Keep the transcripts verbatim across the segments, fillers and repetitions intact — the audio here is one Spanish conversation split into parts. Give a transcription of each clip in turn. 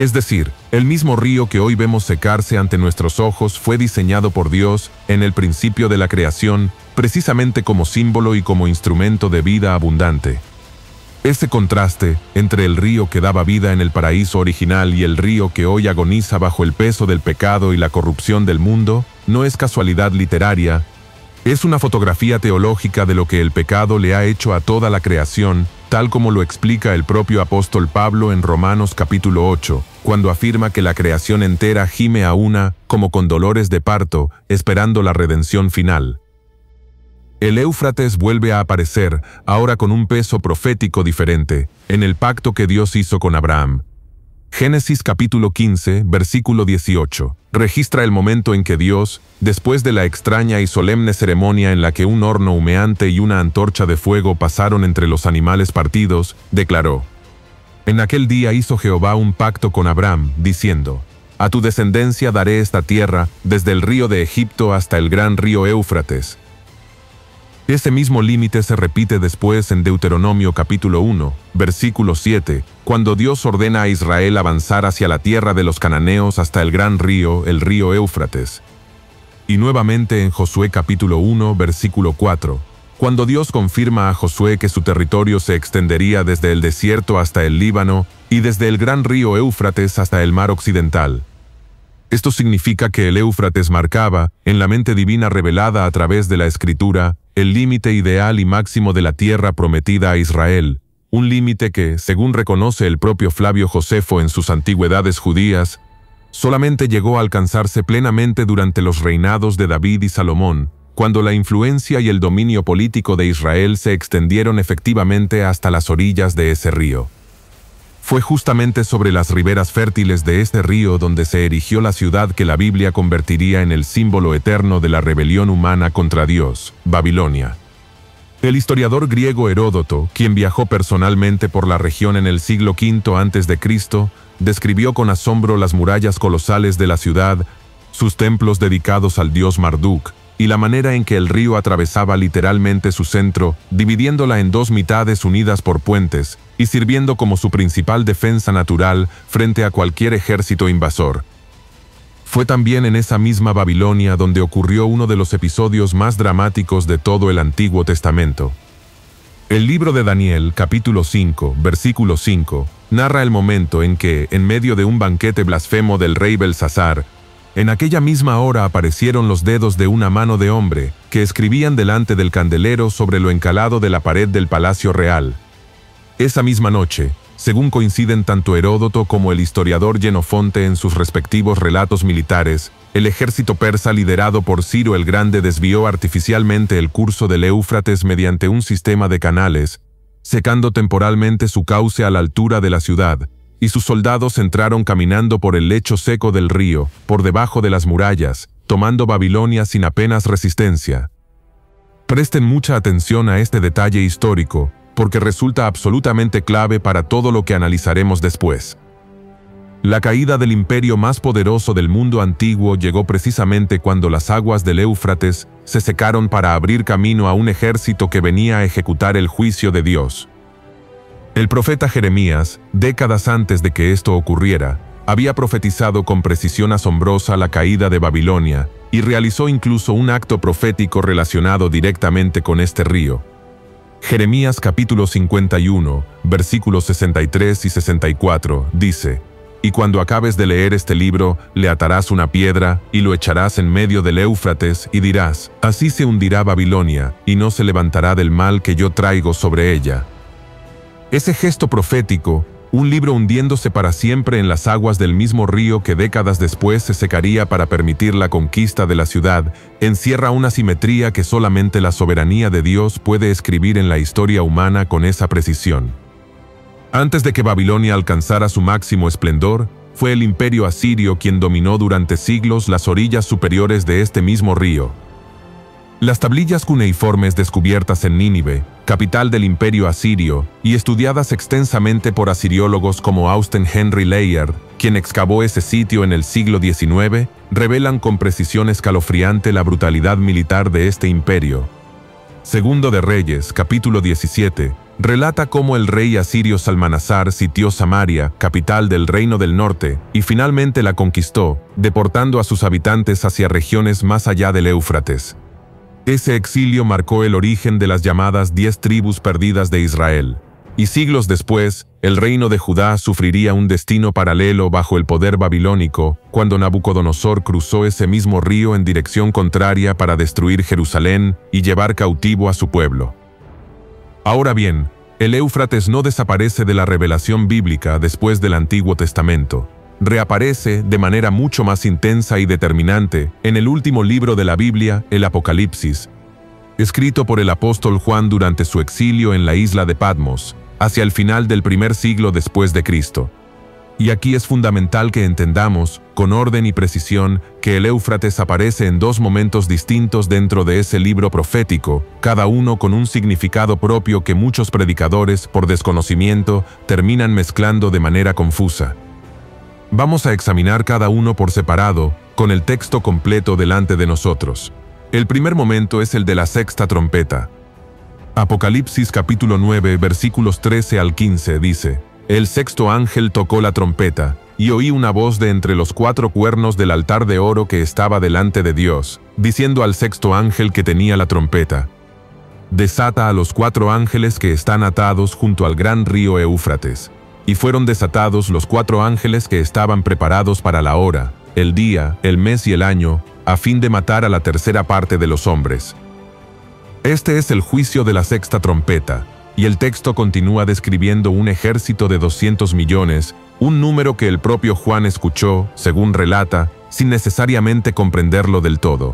Es decir, el mismo río que hoy vemos secarse ante nuestros ojos fue diseñado por Dios en el principio de la creación, precisamente como símbolo y como instrumento de vida abundante. Ese contraste entre el río que daba vida en el paraíso original y el río que hoy agoniza bajo el peso del pecado y la corrupción del mundo no es casualidad literaria, es una fotografía teológica de lo que el pecado le ha hecho a toda la creación, tal como lo explica el propio apóstol Pablo en Romanos capítulo ocho, cuando afirma que la creación entera gime a una, como con dolores de parto, esperando la redención final. El Éufrates vuelve a aparecer, ahora con un peso profético diferente, en el pacto que Dios hizo con Abraham. Génesis capítulo quince, versículo dieciocho, registra el momento en que Dios, después de la extraña y solemne ceremonia en la que un horno humeante y una antorcha de fuego pasaron entre los animales partidos, declaró: En aquel día hizo Jehová un pacto con Abraham, diciendo: A tu descendencia daré esta tierra, desde el río de Egipto hasta el gran río Éufrates. Ese mismo límite se repite después en Deuteronomio capítulo uno, versículo siete, cuando Dios ordena a Israel avanzar hacia la tierra de los cananeos hasta el gran río, el río Éufrates. Y nuevamente en Josué capítulo uno, versículo cuatro, cuando Dios confirma a Josué que su territorio se extendería desde el desierto hasta el Líbano y desde el gran río Éufrates hasta el mar occidental. Esto significa que el Éufrates marcaba, en la mente divina revelada a través de la Escritura, el límite ideal y máximo de la tierra prometida a Israel, un límite que, según reconoce el propio Flavio Josefo en sus Antigüedades judías, solamente llegó a alcanzarse plenamente durante los reinados de David y Salomón, cuando la influencia y el dominio político de Israel se extendieron efectivamente hasta las orillas de ese río. Fue justamente sobre las riberas fértiles de este río donde se erigió la ciudad que la Biblia convertiría en el símbolo eterno de la rebelión humana contra Dios, Babilonia. El historiador griego Heródoto, quien viajó personalmente por la región en el siglo quinto antes de Cristo, describió con asombro las murallas colosales de la ciudad, sus templos dedicados al dios Marduk, y la manera en que el río atravesaba literalmente su centro, dividiéndola en dos mitades unidas por puentes, y sirviendo como su principal defensa natural frente a cualquier ejército invasor. Fue también en esa misma Babilonia donde ocurrió uno de los episodios más dramáticos de todo el Antiguo Testamento. El libro de Daniel, capítulo cinco, versículo cinco, narra el momento en que, en medio de un banquete blasfemo del rey Belsasar, en aquella misma hora aparecieron los dedos de una mano de hombre, que escribían delante del candelero sobre lo encalado de la pared del palacio real. Esa misma noche, según coinciden tanto Heródoto como el historiador Jenofonte en sus respectivos relatos militares, el ejército persa liderado por Ciro el Grande desvió artificialmente el curso del Éufrates mediante un sistema de canales, secando temporalmente su cauce a la altura de la ciudad, y sus soldados entraron caminando por el lecho seco del río, por debajo de las murallas, tomando Babilonia sin apenas resistencia. Presten mucha atención a este detalle histórico, porque resulta absolutamente clave para todo lo que analizaremos después. La caída del imperio más poderoso del mundo antiguo llegó precisamente cuando las aguas del Éufrates se secaron para abrir camino a un ejército que venía a ejecutar el juicio de Dios. El profeta Jeremías, décadas antes de que esto ocurriera, había profetizado con precisión asombrosa la caída de Babilonia y realizó incluso un acto profético relacionado directamente con este río. Jeremías capítulo cincuenta y uno, versículos sesenta y tres y sesenta y cuatro, dice: Y cuando acabes de leer este libro, le atarás una piedra y lo echarás en medio del Éufrates y dirás: Así se hundirá Babilonia y no se levantará del mal que yo traigo sobre ella. Ese gesto profético, un libro hundiéndose para siempre en las aguas del mismo río que décadas después se secaría para permitir la conquista de la ciudad, encierra una simetría que solamente la soberanía de Dios puede escribir en la historia humana con esa precisión. Antes de que Babilonia alcanzara su máximo esplendor, fue el imperio asirio quien dominó durante siglos las orillas superiores de este mismo río. Las tablillas cuneiformes descubiertas en Nínive, capital del imperio asirio, y estudiadas extensamente por asiriólogos como Austen Henry Layard, quien excavó ese sitio en el siglo diecinueve, revelan con precisión escalofriante la brutalidad militar de este imperio. Segundo de Reyes, capítulo diecisiete, relata cómo el rey asirio Salmanasar sitió Samaria, capital del Reino del Norte, y finalmente la conquistó, deportando a sus habitantes hacia regiones más allá del Éufrates. Ese exilio marcó el origen de las llamadas diez tribus perdidas de Israel, y siglos después, el reino de Judá sufriría un destino paralelo bajo el poder babilónico, cuando Nabucodonosor cruzó ese mismo río en dirección contraria para destruir Jerusalén y llevar cautivo a su pueblo. Ahora bien, el Éufrates no desaparece de la revelación bíblica después del Antiguo Testamento. Reaparece de manera mucho más intensa y determinante en el último libro de la Biblia, el Apocalipsis, escrito por el apóstol Juan durante su exilio en la isla de Patmos, hacia el final del primer siglo después de Cristo. Y aquí es fundamental que entendamos, con orden y precisión, que el Éufrates aparece en dos momentos distintos dentro de ese libro profético, cada uno con un significado propio que muchos predicadores, por desconocimiento, terminan mezclando de manera confusa. Vamos a examinar cada uno por separado, con el texto completo delante de nosotros. El primer momento es el de la sexta trompeta. Apocalipsis capítulo nueve, versículos trece al quince dice: El sexto ángel tocó la trompeta, y oí una voz de entre los cuatro cuernos del altar de oro que estaba delante de Dios, diciendo al sexto ángel que tenía la trompeta: Desata a los cuatro ángeles que están atados junto al gran río Éufrates. Y fueron desatados los cuatro ángeles que estaban preparados para la hora, el día, el mes y el año, a fin de matar a la tercera parte de los hombres. Este es el juicio de la sexta trompeta. Y el texto continúa describiendo un ejército de doscientos millones, un número que el propio Juan escuchó, según relata, sin necesariamente comprenderlo del todo.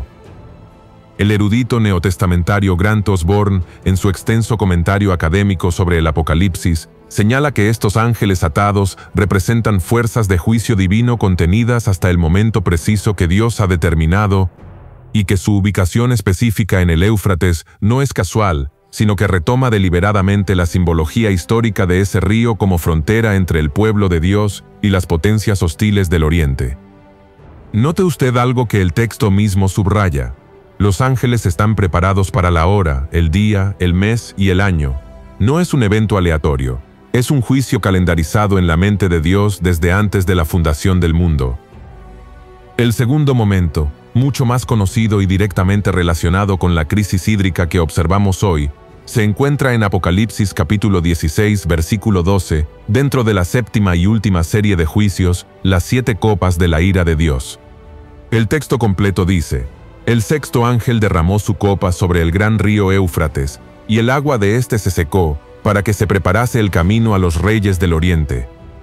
El erudito neotestamentario Grant Osborne, en su extenso comentario académico sobre el Apocalipsis, señala que estos ángeles atados representan fuerzas de juicio divino contenidas hasta el momento preciso que Dios ha determinado, y que su ubicación específica en el Éufrates no es casual, sino que retoma deliberadamente la simbología histórica de ese río como frontera entre el pueblo de Dios y las potencias hostiles del Oriente. Note usted algo que el texto mismo subraya. Los ángeles están preparados para la hora, el día, el mes y el año. No es un evento aleatorio, es un juicio calendarizado en la mente de Dios desde antes de la fundación del mundo. El segundo momento, mucho más conocido y directamente relacionado con la crisis hídrica que observamos hoy, se encuentra en Apocalipsis capítulo dieciséis, versículo doce, dentro de la séptima y última serie de juicios, las siete copas de la ira de Dios. El texto completo dice: El sexto ángel derramó su copa sobre el gran río Éufrates, y el agua de éste se secó, para que se preparase el camino a los reyes del Oriente.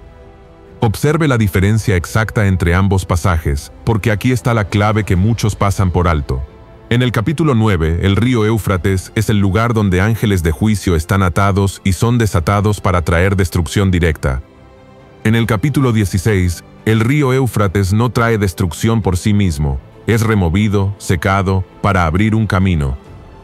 Observe la diferencia exacta entre ambos pasajes, porque aquí está la clave que muchos pasan por alto. En el capítulo nueve, el río Éufrates es el lugar donde ángeles de juicio están atados y son desatados para traer destrucción directa. En el capítulo dieciséis, el río Éufrates no trae destrucción por sí mismo, es removido, secado, para abrir un camino.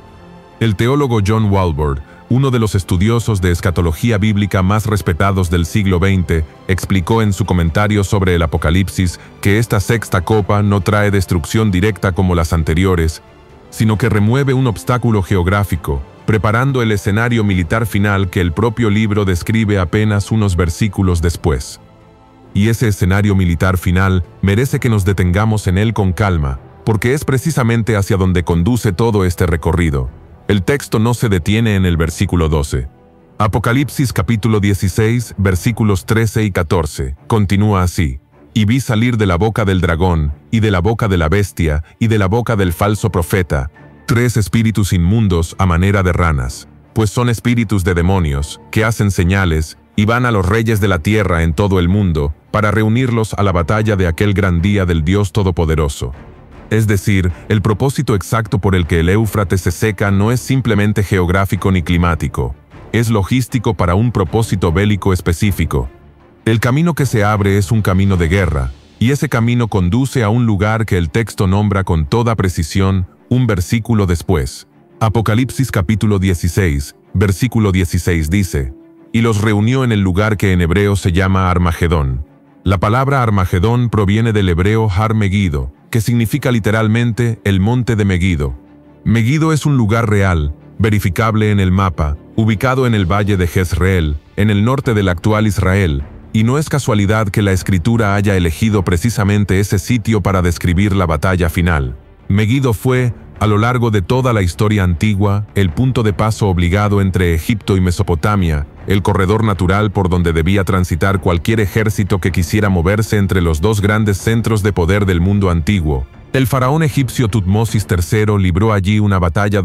El teólogo John Walvoord, uno de los estudiosos de escatología bíblica más respetados del siglo veinte, explicó en su comentario sobre el Apocalipsis que esta sexta copa no trae destrucción directa como las anteriores, sino que remueve un obstáculo geográfico, preparando el escenario militar final que el propio libro describe apenas unos versículos después. Y ese escenario militar final merece que nos detengamos en él con calma, porque es precisamente hacia donde conduce todo este recorrido. El texto no se detiene en el versículo doce. Apocalipsis capítulo dieciséis, versículos trece y catorce, continúa así: Y vi salir de la boca del dragón, y de la boca de la bestia, y de la boca del falso profeta, tres espíritus inmundos a manera de ranas, pues son espíritus de demonios, que hacen señales, y van a los reyes de la tierra en todo el mundo, para reunirlos a la batalla de aquel gran día del Dios Todopoderoso. Es decir, el propósito exacto por el que el Éufrates se seca no es simplemente geográfico ni climático, es logístico para un propósito bélico específico. El camino que se abre es un camino de guerra, y ese camino conduce a un lugar que el texto nombra con toda precisión un versículo después. Apocalipsis capítulo dieciséis, versículo dieciséis dice: Y los reunió en el lugar que en hebreo se llama Armagedón. La palabra Armagedón proviene del hebreo Har Megido, que significa literalmente el monte de Megido. Megido es un lugar real, verificable en el mapa, ubicado en el valle de Jezreel, en el norte del actual Israel, y no es casualidad que la escritura haya elegido precisamente ese sitio para describir la batalla final. Megiddo fue, a lo largo de toda la historia antigua, el punto de paso obligado entre Egipto y Mesopotamia, el corredor natural por donde debía transitar cualquier ejército que quisiera moverse entre los dos grandes centros de poder del mundo antiguo. El faraón egipcio Tutmosis tercero libró allí una batalla